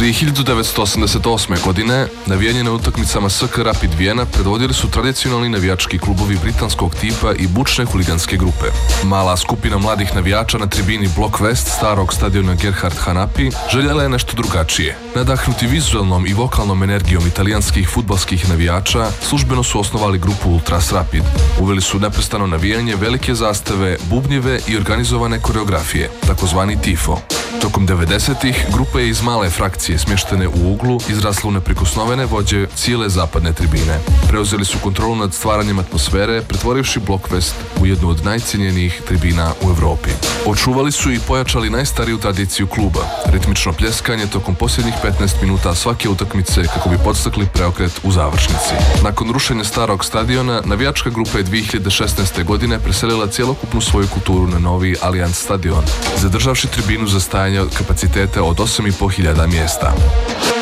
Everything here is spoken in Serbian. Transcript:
Prije 1988. godine navijanje na utakmicama SK Rapid Vijena predvodili su tradicionalni navijački klubovi britanskog tipa i bučne huliganske grupe. Mala skupina mladih navijača na tribini Block West starog stadiona Gerhard Hanapi željela je nešto drugačije. Nadahnuti vizualnom i vokalnom energijom italijanskih fudbalskih navijača, službeno su osnovali grupu Ultras Rapid. Uveli su neprestano navijanje, velike zastave, bubnjeve i organizovane koreografije, takozvani tifo. Tokom 90-ih grupa je iz male frakcije smještene u uglu izrasla u neprikosnovene vođe cijele zapadne tribine. Preuzeli su kontrolu nad stvaranjem atmosfere, pretvorivši Block West u jednu od najcijenjenijih tribina u Evropi. Očuvali su i pojačali najstariju tradiciju kluba, ritmično pljeskanje tokom posljednjih 15 minuta svake utakmice kako bi podstakli preokret u završnici. Nakon rušenja starog stadiona, navijačka grupa je 2016. godine preselila cjelokupnu svoju kulturu na novi Allianz stadion, zadržavši tribinu za stajanje kapaciteta od 8.500 mjesta.